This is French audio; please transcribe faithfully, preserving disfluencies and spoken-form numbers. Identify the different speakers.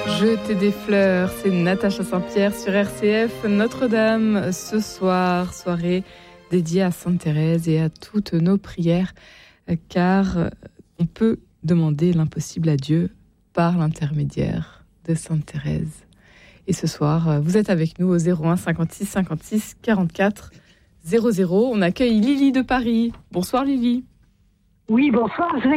Speaker 1: Jeter des fleurs, c'est Natacha Saint-Pierre sur R C F Notre-Dame. Ce soir, soirée dédiée à Sainte Thérèse et à toutes nos prières, car on peut demander l'impossible à Dieu par l'intermédiaire de Sainte Thérèse. Et ce soir, vous êtes avec nous au zéro un cinquante-six cinquante-six quarante-quatre zéro zéro. On accueille Lily de Paris. Bonsoir Lily.
Speaker 2: Oui, bonsoir. Je